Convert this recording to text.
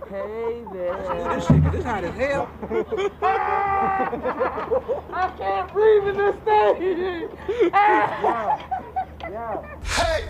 Hey there. Let's do this shit, 'cause this hot as hell. I can't breathe in this thing. Yeah.